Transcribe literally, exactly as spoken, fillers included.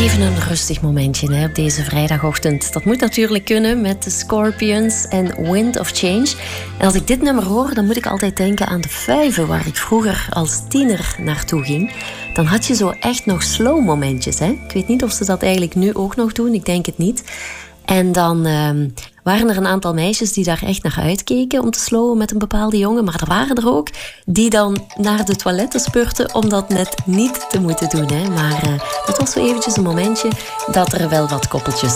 Even een rustig momentje hè, op deze vrijdagochtend. Dat moet natuurlijk kunnen met de Scorpions en Wind of Change. En als ik dit nummer hoor, dan moet ik altijd denken aan de Fuiven, waar ik vroeger als tiener naartoe ging. Dan had je zo echt nog slow momentjes. Hè? Ik weet niet of ze dat eigenlijk nu ook nog doen, ik denk het niet. En dan uh, waren er een aantal meisjes die daar echt naar uitkeken om te slowen met een bepaalde jongen. Maar er waren er ook die dan naar de toiletten spurten om dat net niet te moeten doen. Hè. Maar uh, dat was zo eventjes een momentje dat er wel wat koppeltjes